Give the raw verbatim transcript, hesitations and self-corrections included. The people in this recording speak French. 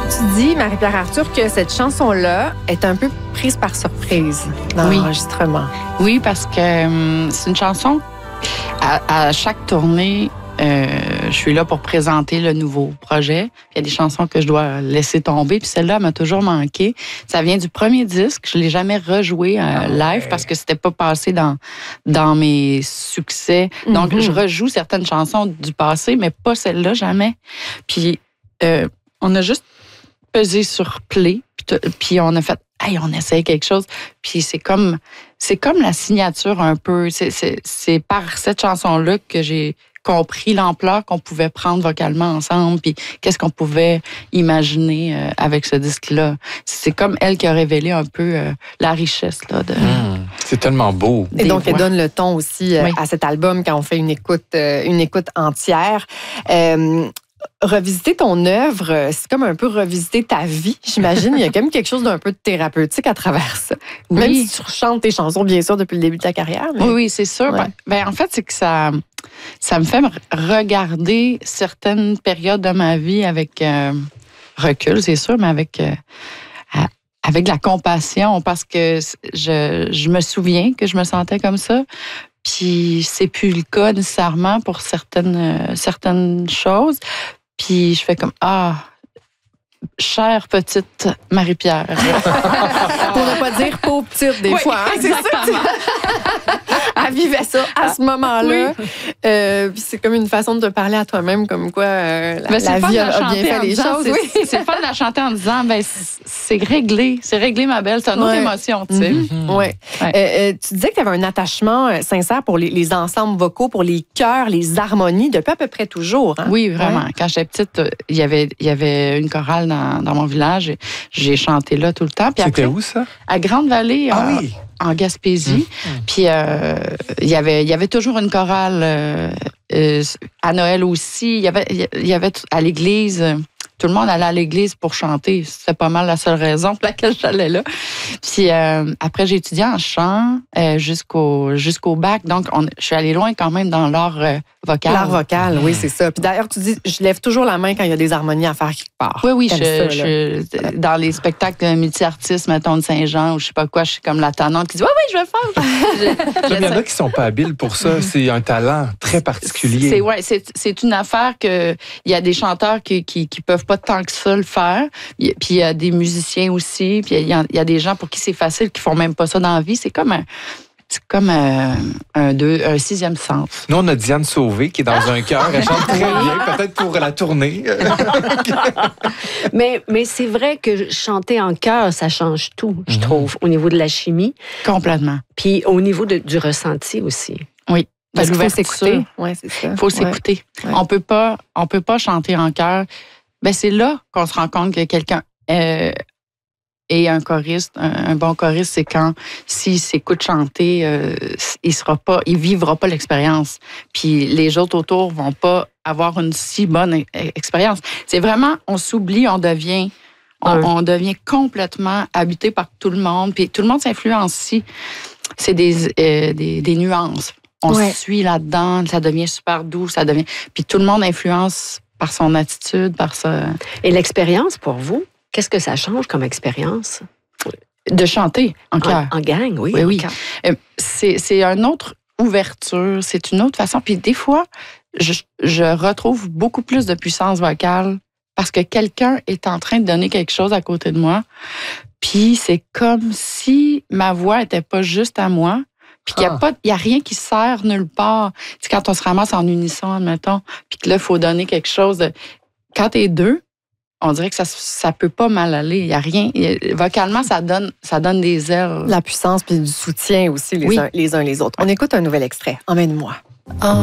Tu dis, Marie-Pierre Arthur, que cette chanson-là est un peu prise par surprise dans oui. l'enregistrement. Oui, parce que hum, c'est une chanson, à, à chaque tournée, euh, je suis là pour présenter le nouveau projet. Il y a des chansons que je dois laisser tomber, puis celle-là m'a toujours manqué. Ça vient du premier disque, je l'ai jamais rejoué euh, live parce que c'était pas passé dans dans mes succès. Donc, mm-hmm. je rejoue certaines chansons du passé, mais pas celle-là, jamais. Puis, euh, on a juste pesé sur play, puis, puis on a fait, hey, on essaye quelque chose. Puis c'est comme, c'est comme la signature un peu. C'est, c'est, c'est par cette chanson-là que j'ai compris l'ampleur qu'on pouvait prendre vocalement ensemble, puis qu'est-ce qu'on pouvait imaginer euh, avec ce disque-là. C'est comme elle qui a révélé un peu euh, la richesse là, de. Mmh, c'est tellement beau. Et donc, voix. Elle donne le ton aussi euh, oui. à cet album quand on fait une écoute, euh, une écoute entière. Euh, Revisiter ton œuvre, c'est comme un peu revisiter ta vie, j'imagine. Il y a quand même quelque chose d'un peu thérapeutique à travers ça. Oui. Même si tu chantes tes chansons, bien sûr, depuis le début de ta carrière. Mais... Oui, oui, c'est sûr. Ouais. Ben, ben, en fait, c'est que ça, ça me fait regarder certaines périodes de ma vie avec euh, recul, c'est sûr, mais avec, euh, avec de la compassion, parce que je, je me souviens que je me sentais comme ça. Puis c'est plus le cas nécessairement pour certaines, euh, certaines choses. Puis je fais comme, ah, chère petite Marie-Pierre. Pour ne pas dire pauvre petite, des oui, fois. Hein, exactement. C'est ça. Elle vivait ça à ce moment-là. Oui. Euh, puis c'est comme une façon de te parler à toi-même, comme quoi euh, la, la vie a, a bien fait les choses. C'est, oui. c'est pas de la chanter en disant, ben c'est réglé, c'est réglé ma belle, c'est une autre ouais. émotion, tu sais. Mm-hmm. Ouais. Ouais. Euh, tu disais que tu avais un attachement sincère pour les, les ensembles vocaux, pour les chœurs, les harmonies, depuis à peu près toujours. Hein? Oui, vraiment. Ouais. Quand j'étais petite, il y avait, il y avait une chorale dans, dans mon village. J'ai chanté là tout le temps. Puis C'était après, où ça? À Grande-Vallée. Ah en, oui. En Gaspésie. Mmh. Puis euh, il y avait, il y avait toujours une chorale euh, euh, à Noël aussi. Il y avait, il y avait à l'église. Tout le monde allait à l'église pour chanter. C'était pas mal la seule raison pour laquelle j'allais là. Puis euh, après, j'ai étudié en chant euh, jusqu'au jusqu'au bac. Donc, on, je suis allée loin quand même dans l'art euh, vocal. L'art vocal, mmh. oui, c'est ça. Puis d'ailleurs, tu dis, je lève toujours la main quand il y a des harmonies à faire quelque part. Oui, oui. Je, ça, je, je, dans les spectacles multi-artistes, mettons, de Saint-Jean, ou je sais pas quoi, je suis comme la tannante qui dit, oui, oui, je vais le faire. Il y en a qui sont pas habiles pour ça. C'est un talent très particulier. C'est, ouais, c'est, c'est une affaire que il y a des chanteurs qui, qui, qui peuvent pas tant que ça le faire. Puis il y a des musiciens aussi. Puis il y, y a des gens pour qui c'est facile, qui font même pas ça dans la vie. C'est comme un, c'est comme un, un, deux, un sixième sens. Nous, on a Diane Sauvé qui est dans un chœur. Elle chante très bien, peut-être pour la tournée. mais, mais c'est vrai que chanter en chœur, ça change tout, je mm-hmm. trouve, au niveau de la chimie. Complètement. Puis au niveau de, du ressenti aussi. Oui. Parce qu'il faut s'écouter. Oui, c'est ça. Il faut s'écouter. Ouais. On peut pas, on peut pas chanter en chœur. Ben c'est là qu'on se rend compte que quelqu'un euh, est un choriste, un, un bon choriste, c'est quand s'il s'écoute chanter, euh, il sera pas, il vivra pas l'expérience. Puis les autres autour vont pas avoir une si bonne expérience. C'est vraiment, on s'oublie, on devient, on, ouais. on devient complètement habité par tout le monde. Puis tout le monde s'influence ici. C'est des, euh, des, des nuances. On ouais. se suit là-dedans, ça devient super doux, ça devient. Puis tout le monde influence par son attitude, par sa... Et l'expérience, pour vous, qu'est-ce que ça change comme expérience? De chanter en chœur. En, en gang, oui. Oui, oui. Euh, c'est, c'est une autre ouverture, c'est une autre façon. Puis des fois, je, je retrouve beaucoup plus de puissance vocale parce que quelqu'un est en train de donner quelque chose à côté de moi. Puis c'est comme si ma voix n'était pas juste à moi. Puis qu'il n'y a, ah. pas, il y a rien qui sert nulle part. Tu sais, quand on se ramasse en unisson, admettons, puis que là, il faut donner quelque chose. De... Quand t'es deux, on dirait que ça ça peut pas mal aller. Il y a rien. Vocalement, ça donne, ça donne des ailes. La puissance puis du soutien aussi les, oui. uns, les uns les autres. On écoute un nouvel extrait. Emmène-moi. Oh.